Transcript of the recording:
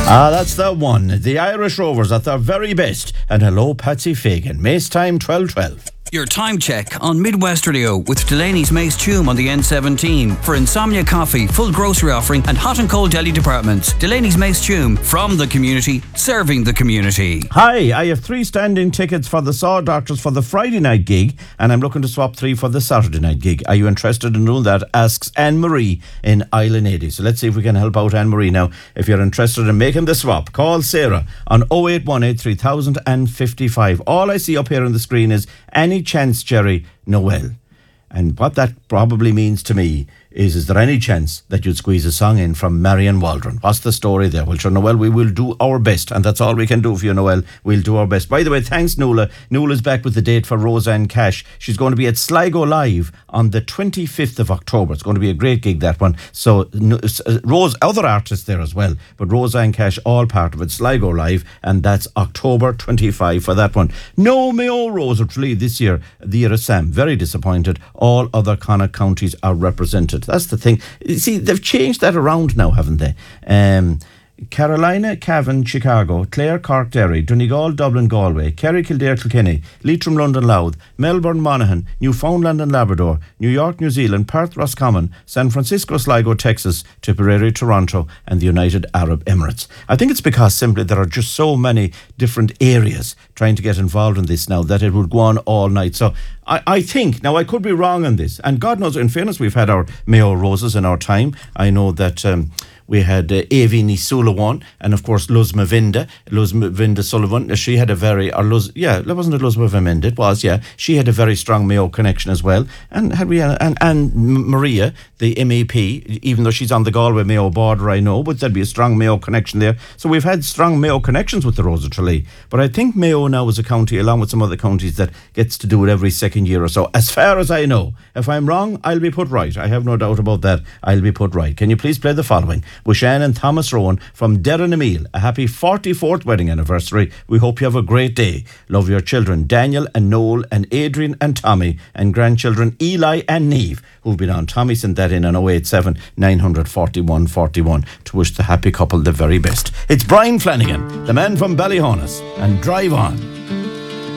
That's the one. The Irish Rovers at their very best. And hello, Patsy Fagan. Mace time 12:12. Your time check on Midwest Radio with Delaney's Mace Tume on the N17 for Insomnia Coffee, full grocery offering and hot and cold deli departments. Delaney's Mace Tume, from the community, serving the community. Hi, I have 3 standing tickets for the Saw Doctors for the Friday night gig, and I'm looking to swap 3 for the Saturday night gig. Are you interested in doing that? Asks Anne-Marie in Island 80. So let's see if we can help out Anne-Marie now. If you're interested in making the swap, call Sarah on 0818 3000 and 55. All I see up here on the screen is any chance, Jerry Noel. And what that probably means to me is there any chance that you'd squeeze a song in from Marion Waldron? What's the story there? Well, sure, Noel, we will do our best, and that's all we can do for you, Noel. We'll do our best. By the way, thanks, Nuala. Nuala's back with the date for Roseanne Cash. She's going to be at Sligo Live on the 25th of October. It's going to be a great gig, that one. So, Rose, other artists there as well, but Roseanne Cash, all part of it, Sligo Live, and that's October 25 for that one. No Mayo Rose of Tralee this year, the year of Sam. Very disappointed. All other Connacht counties are represented. That's the thing. See, they've changed that around now, haven't they? Carolina, Cavan, Chicago, Clare, Cork, Derry, Donegal, Dublin, Galway, Kerry, Kildare, Kilkenny, Leitrim, London, Louth, Melbourne, Monaghan, Newfoundland and Labrador, New York, New Zealand, Perth, Roscommon, San Francisco, Sligo, Texas, Tipperary, Toronto, and the United Arab Emirates. I think it's because simply there are just so many different areas trying to get involved in this now that it would go on all night. So I think, now I could be wrong on this, and God knows, in fairness, we've had our Mayo Roses in our time. I know that we had Avi Nisulawan, and of course Luzma Vinda Sullivan. She had a very, wasn't it Luzma Vinda? It was, yeah. She had a very strong Mayo connection as well. And had we and Maria, the MEP, even though she's on the Galway Mayo border, I know, but there'd be a strong Mayo connection there. So we've had strong Mayo connections with the Rose of Tralee. But I think Mayo now is a county, along with some other counties, that gets to do it every second year or so. As far as I know, if I'm wrong, I'll be put right. I have no doubt about that. I'll be put right. Can you please play the following? With Shan and Thomas Rowan from Derren Emil. A happy 44th wedding anniversary. We hope you have a great day. Love your children, Daniel and Noel and Adrian and Tommy, and grandchildren Eli and Neve, who've been on. Tommy sent that in on 087 941 41 to wish the happy couple the very best. It's Brian Flanagan, the man from Ballyhonus, and Drive On.